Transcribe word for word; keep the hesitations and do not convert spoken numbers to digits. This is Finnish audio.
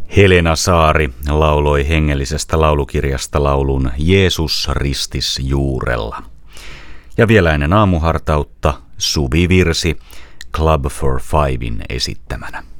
Helena Saari lauloi hengellisestä laulukirjasta laulun Jeesus ristis juurella. Ja vielä ennen aamuhartautta Suvi Virsi Club for Fivein esittämänä.